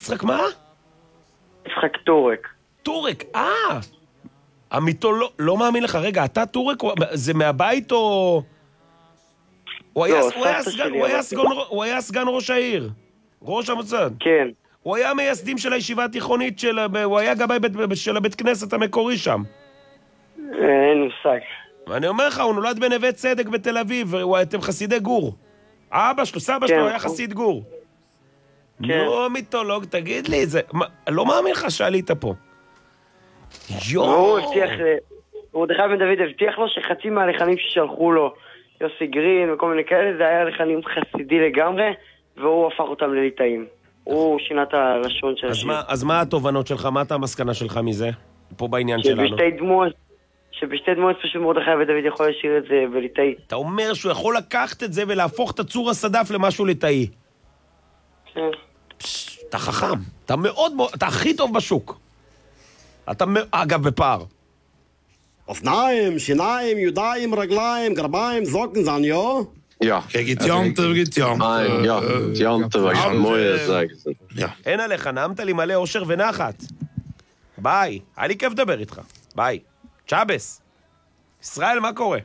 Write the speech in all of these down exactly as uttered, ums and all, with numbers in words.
יצחק מה? יצחק טורק. טורק, אה! אמיתו לא, לא מאמין לך, רגע, אתה טורק, זה מהבית או... הוא היה, לא, הוא היה, סבתא סגן, שלי, הוא, היה אבל- סגן, הוא היה סגן ראש העיר, ראש המוסד. כן. הוא היה מייסדים של הישיבה התיכונית, של, הוא היה גבאי בית, של הבית כנסת המקורי שם. אין מושג. ואני אומר לך, הוא נולד בנווה צדק בתל אביב, אתם חסידי גור. אבא שלו, סבא כן, שלו היה נכון. חסיד גור. כן. נו, מיתולוג, תגיד לי, זה... מה, לא מאמין לך שעלית פה. הוא יואו. הבטיח, מרדכי בן דוד הבטיח לו שחצי מהלחנים ששלחו לו, יוסי גרין וכל מיני כאלה, זה היה לחנים חסידי לגמרי, והוא הפך אותם לליטאים. הוא שינה את הלשון של אז השיר. מה, אז מה התובנות שלך? מה אתה המסקנה שלך מזה? פה בעניין שלנו. שבשתי דמות, שבשתי דמות פשוט מרדכי בן דוד יכול לשיר את זה בליטאי. אתה אומר שהוא יכול לקחת את זה ולהפוך את הצור הסדף למשהו ליטאי. כן. פש, אתה חכם. אתה מאוד מאוד... אתה הכי טוב בשוק. אתה... מ- אגב, בפער. אופניים, שיניים, ידיים, רגליים, גרביים, זוקן, זניו. Ja. Geht Jante, geht Jante. Nein, ja. Jante war schon mooi zeggen. Ja. אין עליך, נעמת לי מלא אושר ונחת. ביי. היה לי כיף לדבר איתך. ביי. צ'אבס. ישראל, מה קורה?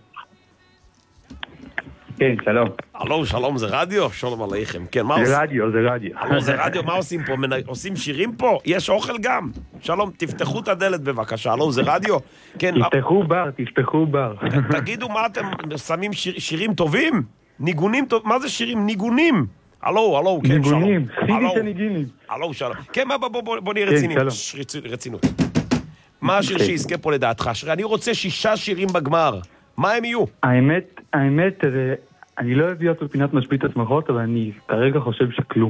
כן, שלום. הלו, שלום, זה רדיו? שלום עליכם. כן, מה זה עושים? רדיו, זה רדיו. הלו, זה רדיו, מה עושים פה? מנ- עושים שירים פה? יש אוכל גם? שלום, תפתחו את הדלת בבקשה. הלו, זה רדיו? כן, מה- תפתחו בר, תפתחו בר. תגידו מה אתם שמים שיר, שירים טובים? ניגונים טוב... מה זה שירים? ניגונים. הלו, הלו, כן, שלום. ניגונים, חידי הלו, שניגינים. הלו, שלום. כן, בוא, בוא, בוא, בוא נהיה כן, רציניים. שלום. ש- רצ- רצינות. מה השיר כן. שיזכה פה לדעתך? ש- אני רוצה שישה שירים בגמר. מה הם יהיו? האמת, האמת, זה- אני לא אוהב להיות בפינת משבית השמחות, אבל אני כרגע חושב שכלום.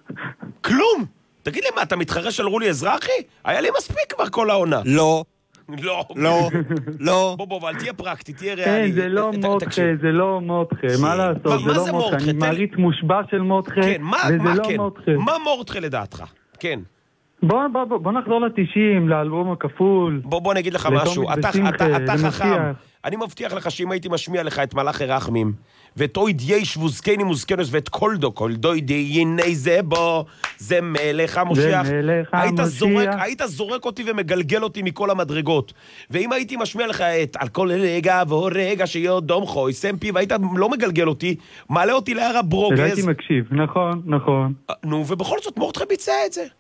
כלום! תגיד לי, מה, אתה מתחרש על רולי אזרחי? היה לי מספיק כבר כל העונה. לא, לא. לא, לא. בוא, בוא, אבל תהיה פרקטי, תהיה ריאלי. כן, זה לא ת- ת- מותחה, תקשיב. זה לא מותחה, מה לעשות, מה- זה מה לא זה מותחה, מותחה? אני תן- מעריץ מושבע של מותחה, כן, מה, וזה מה, לא כן. מותחה. מה מורטחה לדעתך? כן. בוא, בוא, בוא, בוא נחזור ל-תשעים, לאלבום הכפול. בוא, בוא נגיד לך לתומק משהו. אתה, ושמחה, אתה, אתה זה חכם. מבטיח. אני מבטיח לך שאם הייתי משמיע לך את מלאכי רחמים, ואת אויד יש ווזקני מוזקנוס, ואת קולדו, קולדו ידי הנה זה בו, זה מלך המושיח. זה מלך היית המושיח. זורק, היית זורק אותי ומגלגל אותי מכל המדרגות. ואם הייתי משמיע לך את על כל רגע ורגע שיודום חוי, סמפי, והיית לא מגלגל אותי, מעלה אותי להר אז הברוגז. הייתי מקשיב, נכון, נכון. נו, ובכל זאת מורטחה ביצע את זה.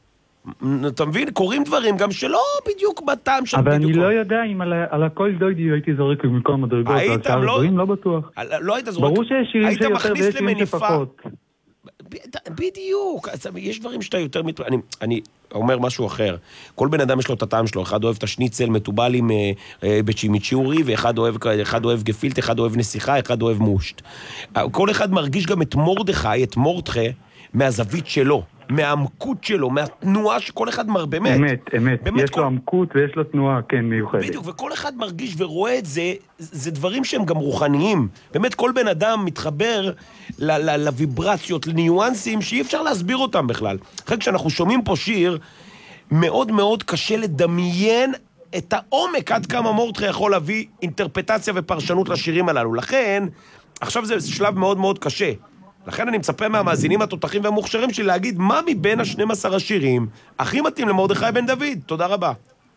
אתה מבין? קוראים דברים גם שלא בדיוק בטעם של אבל אני בדיוק. לא יודע אם על ה- על הכל דוידי הייתי זורק מכל המדרגות, היית, על שאר לא- הדברים לא בטוח. לא היית זורק... ברור שיש שירים היית שיותר מכניס ויש שירים למניפה. שפחות. ב- בדיוק, אז יש דברים שאתה יותר... מת... אני, אני אומר משהו אחר. כל בן אדם יש לו את הטעם שלו. אחד אוהב את השניצל מטובל עם אה, אה, בצ'ימיצ'ורי, ואחד אוהב, אחד אוהב גפילט, אחד אוהב נסיכה, אחד אוהב מושט. כל אחד מרגיש גם את מורדכי, את מורדכה, מהזווית שלו, מהעמקות שלו, מהתנועה שכל אחד מר... באמת. אמת, אמת. באמת יש כל- לו עמקות ויש לו תנועה, כן, מיוחדת. בדיוק, וכל אחד מרגיש ורואה את זה, זה דברים שהם גם רוחניים. באמת, כל בן אדם מתחבר ל- ל- לוויברציות, לניואנסים, שאי אפשר להסביר אותם בכלל. אחרי כשאנחנו שומעים פה שיר, מאוד מאוד קשה לדמיין את העומק, עד כמה מורטחה יכול להביא אינטרפטציה ופרשנות לשירים הללו. לכן, עכשיו זה שלב מאוד מאוד קשה. לכן אני מצפה מהמאזינים התותחים והמוכשרים שלי להגיד מה מבין ה-שנים עשר השירים הכי מתאים למרדכי בן דוד. תודה רבה.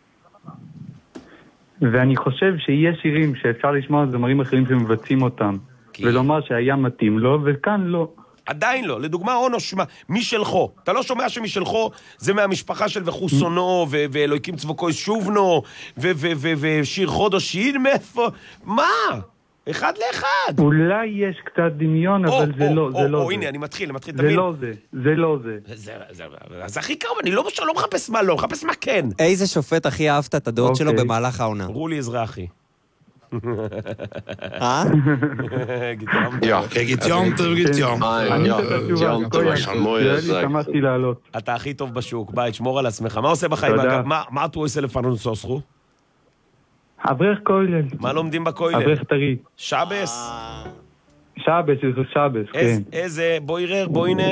ואני חושב שיש שירים שאפשר לשמוע זמרים אחרים שמבצעים אותם, כי- ולומר שהיה מתאים לו, וכאן לא. עדיין לא. לדוגמה, אונו שמה, משלחו. אתה לא שומע שמשלחו זה מהמשפחה של וחוסונו, ו- ואלוהיקים צבוקוי שובנו, ו- ו- ו- ושיר חודשים, מאיפה? מה? אחד לאחד. אולי יש קצת דמיון, או, אבל זה או, לא, או, זה לא או, זה. הנה, אני מתחיל, אני מתחיל, זה תמיד. לא זה, זה לא זה. זה, זה, זה הכי קרוב, אני לא, לא מחפש מה לא, מחפש מה כן. איזה שופט הכי אהבת את הדעות שלו אוקיי. במהלך העונה? רולי אזרחי. אה? Ja. Geht Jante, geht Jante. Nein, אני ja. את התשובה, Jante כל war יחד. schon mooi נראה לי zeggen. שמחתי לעלות. אתה הכי טוב בשוק, ביי, תשמור על עצמך. מה עושה בחיים? תודה. אגב? מה, מה אתה עושה לפנינו סוסחו? אברך כולל, מה לומדים בכולל? אברך טרי. שבס? שבס, זה שבס, כן. איזה, איזה, בוירר, בוינה?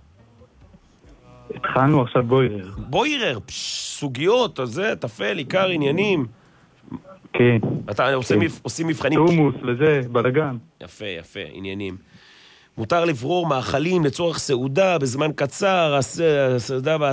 התחלנו עכשיו בוירר. בוירר, פש, סוגיות, זה, תפל, עיקר, עניינים. כן. אתה עושה, כן. מפ, עושים מבחנים. תומוס וזה, בלגן. יפה, יפה, עניינים. מותר לברור מאכלים לצורך סעודה בזמן קצר, הסעודה